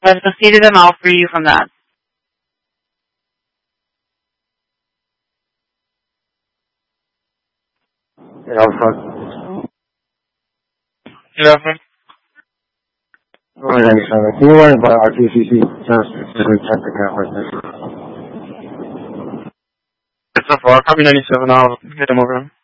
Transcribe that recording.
I've succeeded and I'll free you from that. Yeah, fuck. Yeah. 97. Can you run it by RTCC? Just check the count right there. It's so far. Copy 97. I'll hit him over him.